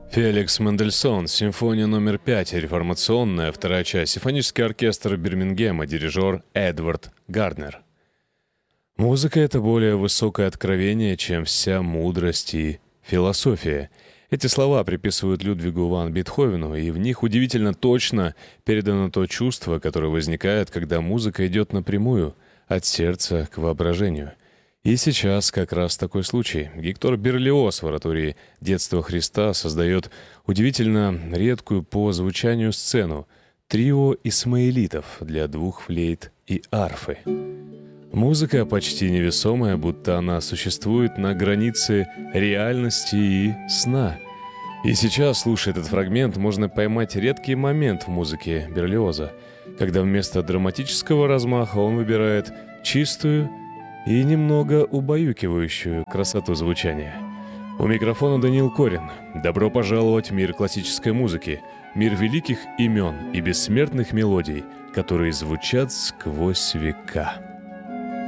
Феликс Мендельсон, симфония номер 5, реформационная, вторая часть, симфонический оркестр Бирмингема, дирижер Эдвард Гарднер. Музыка — это более высокое откровение, чем вся мудрость и философия. Эти слова приписывают Людвигу ван Бетховену, и в них удивительно точно передано то чувство, которое возникает, когда музыка идет напрямую, от сердца к воображению. И сейчас как раз такой случай. Гектор Берлиоз в оратории «Детство Христа» создает удивительно редкую по звучанию сцену — трио исмаэлитов для двух флейт и арфы. Музыка почти невесомая, будто она существует на границе реальности и сна. И сейчас, слушая этот фрагмент, можно поймать редкий момент в музыке Берлиоза, когда вместо драматического размаха он выбирает чистую и немного убаюкивающую красоту звучания. У микрофона Даниил Корин. Добро пожаловать в мир классической музыки, мир великих имен и бессмертных мелодий, которые звучат сквозь века.